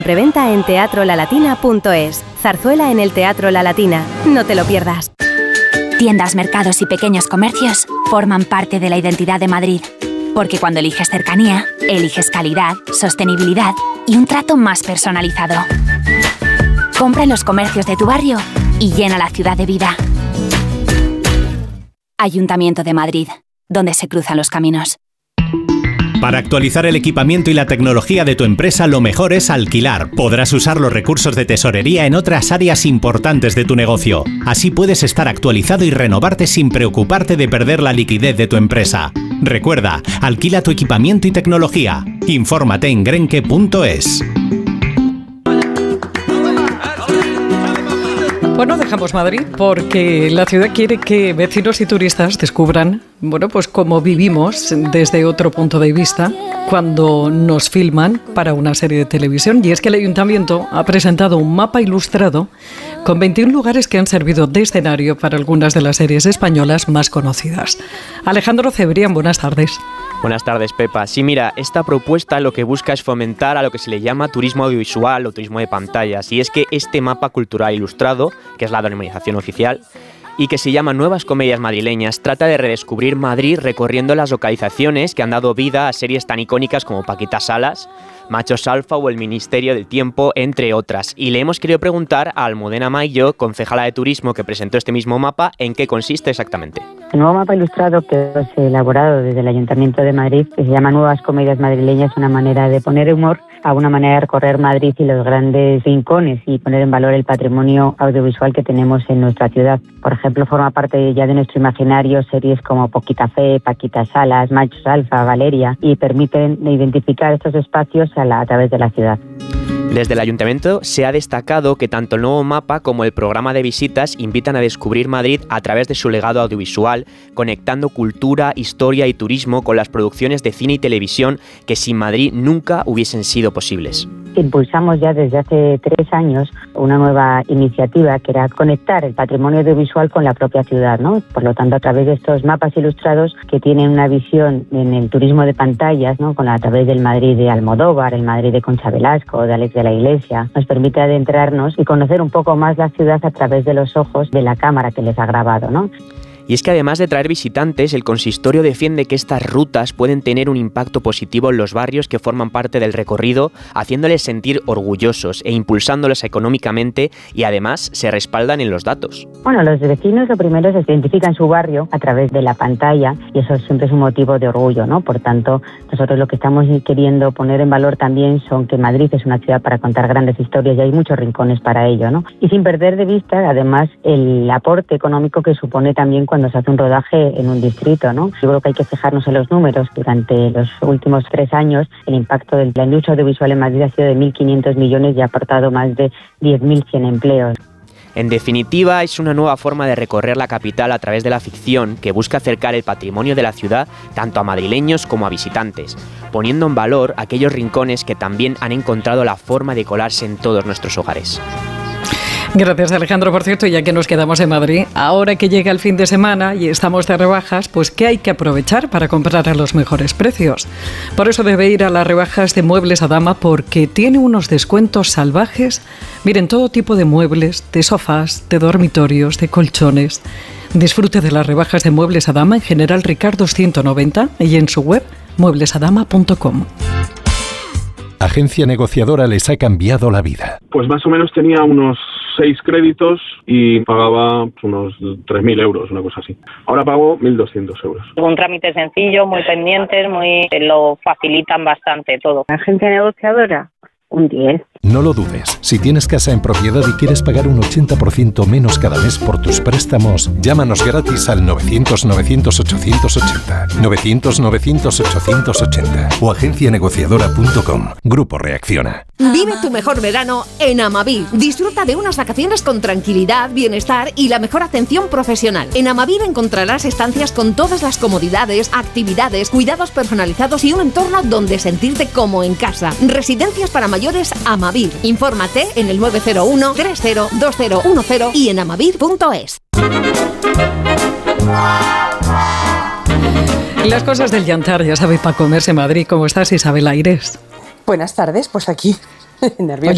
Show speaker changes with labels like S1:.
S1: Preventa en teatrolalatina.es. Zarzuela en el Teatro La Latina. No te lo pierdas.
S2: Tiendas, mercados y pequeños comercios forman parte de la identidad de Madrid. Porque cuando eliges cercanía, eliges calidad, sostenibilidad y un trato más personalizado. Compra en los comercios de tu barrio y llena la ciudad de vida. Ayuntamiento de Madrid, donde se cruzan los caminos.
S3: Para actualizar el equipamiento y la tecnología de tu empresa, lo mejor es alquilar. Podrás usar los recursos de tesorería en otras áreas importantes de tu negocio. Así puedes estar actualizado y renovarte sin preocuparte de perder la liquidez de tu empresa. Recuerda, alquila tu equipamiento y tecnología. Infórmate en grenke.es.
S4: Bueno, dejamos Madrid porque la ciudad quiere que vecinos y turistas descubran, pues cómo vivimos desde otro punto de vista cuando nos filman para una serie de televisión. Y es que el Ayuntamiento ha presentado un mapa ilustrado con 21 lugares que han servido de escenario para algunas de las series españolas más conocidas. Alejandro Cebrián, buenas tardes.
S5: Buenas tardes, Pepa. Sí, mira, esta propuesta lo que busca es fomentar a lo que se le llama turismo audiovisual o turismo de pantallas. Y es que este mapa cultural ilustrado, que es la denominación oficial, y que se llama Nuevas Comedias Madrileñas, trata de redescubrir Madrid recorriendo las localizaciones que han dado vida a series tan icónicas como Paquita Salas, Machos Alfa o El Ministerio del Tiempo, entre otras. Y le hemos querido preguntar a Almudena Maillo, concejala de Turismo que presentó este mismo mapa, en qué consiste exactamente.
S6: El nuevo mapa ilustrado que es elaborado desde el Ayuntamiento de Madrid, que se llama Nuevas Comedias Madrileñas, es una manera de poner humor a una manera de recorrer Madrid y los grandes rincones y poner en valor el patrimonio audiovisual que tenemos en nuestra ciudad. Por ejemplo, forma parte ya de nuestro imaginario series como Poquita Fe, Paquita Salas, Machos Alfa, Valeria, y permiten identificar estos espacios a través de la ciudad.
S5: Desde el Ayuntamiento se ha destacado que tanto el nuevo mapa como el programa de visitas invitan a descubrir Madrid a través de su legado audiovisual, conectando cultura, historia y turismo con las producciones de cine y televisión que sin Madrid nunca hubiesen sido posibles.
S6: Impulsamos ya desde hace 3 años una nueva iniciativa que era conectar el patrimonio audiovisual con la propia ciudad, ¿no? Por lo tanto, a través de estos mapas ilustrados que tienen una visión en el turismo de pantallas, ¿no? A través del Madrid de Almodóvar, el Madrid de Concha Velasco, de Alex de la Iglesia, nos permite adentrarnos y conocer un poco más la ciudad a través de los ojos de la cámara que les ha grabado, ¿no?
S5: Y es que además de traer visitantes, el consistorio defiende que estas rutas pueden tener un impacto positivo en los barrios que forman parte del recorrido, haciéndoles sentir orgullosos e impulsándolos económicamente, y además se respaldan en los datos.
S6: Bueno, los vecinos lo primero es que identifican su barrio a través de la pantalla y eso siempre es un motivo de orgullo, ¿no? Por tanto, nosotros lo que estamos queriendo poner en valor también son que Madrid es una ciudad para contar grandes historias y hay muchos rincones para ello, ¿no? Y sin perder de vista, además, el aporte económico que supone también cuando se hace un rodaje en un distrito, ¿no? Yo creo que hay que fijarnos en los números. Durante los últimos 3 años, el impacto de la industria audiovisual en Madrid ha sido de 1.500 millones y ha aportado más de 10.100 empleos.
S5: En definitiva, es una nueva forma de recorrer la capital a través de la ficción que busca acercar el patrimonio de la ciudad tanto a madrileños como a visitantes, poniendo en valor aquellos rincones que también han encontrado la forma de colarse en todos nuestros hogares.
S4: Gracias, Alejandro. Por cierto, ya que nos quedamos en Madrid, ahora que llega el fin de semana y estamos de rebajas, pues ¿qué hay que aprovechar para comprar a los mejores precios? Por eso debe ir a las rebajas de Muebles a Dama porque tiene unos descuentos salvajes. Miren, todo tipo de muebles, de sofás, de dormitorios, de colchones. Disfrute de las rebajas de Muebles a Dama en General Ricardo 190 y en su web mueblesadama.com.
S7: Agencia Negociadora les ha cambiado la vida.
S8: Pues más o menos tenía unos 6 créditos y pagaba unos 3.000 euros, una cosa así. Ahora pago 1.200 euros.
S9: Un trámite sencillo, muy pendientes, lo facilitan bastante todo.
S6: Agencia Negociadora, un 10.
S7: No lo dudes. Si tienes casa en propiedad y quieres pagar un 80% menos cada mes por tus préstamos, llámanos gratis al 900-900-880, 900-900-880 o agencianegociadora.com. Grupo Reacciona.
S10: Vive tu mejor verano en Amavir. Disfruta de unas vacaciones con tranquilidad, bienestar y la mejor atención profesional. En Amavir encontrarás estancias con todas las comodidades, actividades, cuidados personalizados y un entorno donde sentirte como en casa. Residencias para mayores Amavir. Infórmate en el 901-302010 y en amavir.es.
S4: Las cosas del Yantar, ya sabe, para comerse Madrid. ¿Cómo estás, Isabel Aires?
S11: Buenas tardes, pues aquí, nerviosa.